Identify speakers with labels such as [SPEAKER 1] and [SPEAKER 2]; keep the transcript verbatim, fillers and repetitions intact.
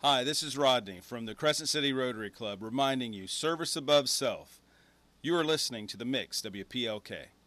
[SPEAKER 1] Hi, this is Rodney from the Crescent City Rotary Club reminding you service above self. You are listening to The Mix, W P L K.